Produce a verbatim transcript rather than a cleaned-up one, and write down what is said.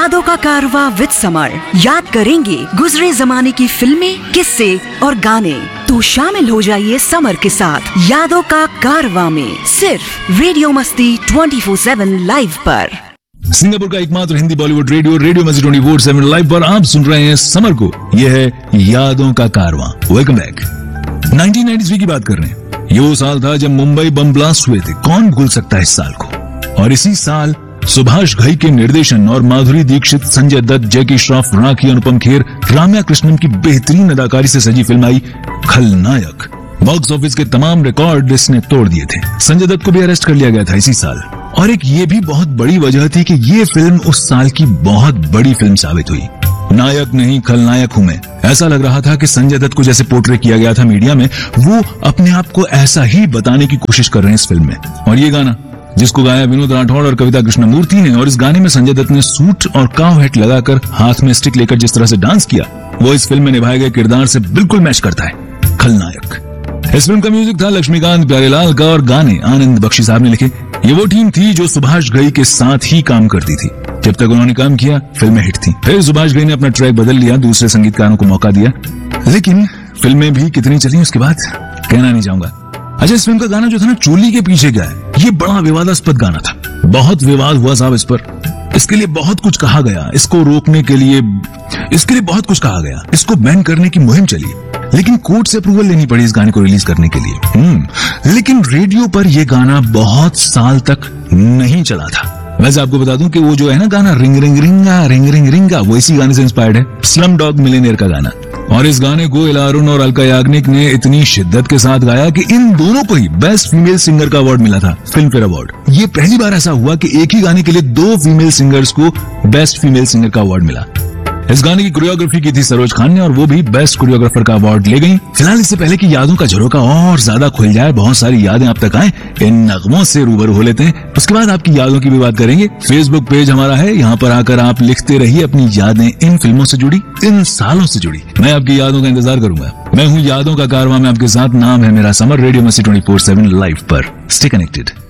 यादों का कारवां with summer. याद करेंगे गुजरे जमाने की फिल्में, किस्से और गाने। तो शामिल हो जाइए समर के साथ यादों का कारवां में, सिर्फ रेडियो मस्ती ट्वेंटी फोर सेवन लाइव पर। सिंगापुर का एकमात्र हिंदी बॉलीवुड रेडियो रेडियो मस्ती ट्वेंटी फोर सेवन लाइव पर आप सुन रहे हैं समर को। यह है यादों का कारवां। Welcome back. Nineteen ninety three की बात कर रहे हैं। ये वो साल था जब मुंबई बम ब्लास्ट हुए थे। कौन भूल सकता है इस साल को। और इसी साल सुभाष घई के निर्देशन और माधुरी दीक्षित, संजय दत्त, जैकी श्रॉफ, राखी, अनुपम खेर, राम्या कृष्णन की बेहतरीन अदाकारी से सजी फिल्म आई खलनायक। बॉक्स ऑफिस के तमाम रिकॉर्ड इसने तोड़ दिए थे। संजय दत्त को भी अरेस्ट कर लिया गया था इसी साल। और एक ये भी बहुत बड़ी वजह थी कि ये फिल्म उस साल की बहुत बड़ी फिल्म साबित हुई। नायक नहीं खलनायक हूं मैं, ऐसा लग रहा था कि संजय दत्त को जैसे पोर्ट्रे किया गया था मीडिया में, वो अपने आप को ऐसा ही बताने की कोशिश कर रहे हैं इस फिल्म में। और ये गाना जिसको गाया विनोद राठौड़ और कविता कृष्णमूर्ति ने, और इस गाने में संजय दत्त ने सूट और काव हैट लगाकर हाथ में स्टिक लेकर जिस तरह से डांस किया, वो इस फिल्म में निभाए गए किरदार से बिल्कुल मैच करता है। खलनायक। इस फिल्म का म्यूजिक था लक्ष्मीकांत प्यारेलाल का और गाने आनंद बख्शी साहब ने लिखे। ये वो टीम थी जो सुभाष घई के साथ ही काम करती थी। जब तक उन्होंने काम किया फिल्में हिट थी। फिर सुभाष घई ने अपना ट्रैक बदल लिया, दूसरे संगीतकारों को मौका दिया, लेकिन फिल्में भी कितनी चली उसके बाद कहना नहीं चाहूंगा। अच्छा, इस फिल्म का गाना जो था ना, चोली के पीछे क्या है, ये बड़ा विवादास्पद गाना था। बहुत विवाद हुआ साहब इस पर। इसके लिए बहुत कुछ कहा गया, इसको रोकने के लिए इसके लिए बहुत कुछ कहा गया, इसको बैन करने की मुहिम चली, लेकिन कोर्ट से अप्रूवल लेनी पड़ी इस गाने को रिलीज करने के लिए। हम्म लेकिन रेडियो पर यह गाना बहुत साल तक नहीं चला था। वैसे आपको बता दूं कि वो जो है ना गाना रिंग रिंग रिंगा रिंग रिंग रिंगा, वो इसी गाने से इंस्पायर्ड है, स्लम डॉग मिलियनेयर का गाना। और इस गाने को एल अरुण और अलका याग्निक ने इतनी शिद्दत के साथ गाया कि इन दोनों को ही बेस्ट फीमेल सिंगर का अवार्ड मिला था, फिल्म फेयर अवार्ड। ये पहली बार ऐसा हुआ कि एक ही गाने के लिए दो फीमेल सिंगर्स को बेस्ट फीमेल सिंगर का अवार्ड मिला। इस गाने की कोरियोग्राफी की थी सरोज खान ने, और वो भी बेस्ट कोरियोग्राफर का अवार्ड ले गई। फिलहाल इससे पहले कि यादों का झरोका और ज्यादा खुल जाए, बहुत सारी यादें आप तक आए, इन नगमों से रूबरू हो लेते हैं। उसके बाद आपकी यादों की भी बात करेंगे। फेसबुक पेज हमारा है, यहाँ पर आकर आप लिखते रहिए अपनी यादें, इन फिल्मों से जुड़ी, इन सालों से जुड़ी। मैं आपकी यादों का इंतजार करूंगा। मैं हूँ यादों का कारवां में आपके साथ। नाम है मेरा समर। रेडियो मस्ती ट्वेंटी फोर सेवन लाइव पर। Stay connected.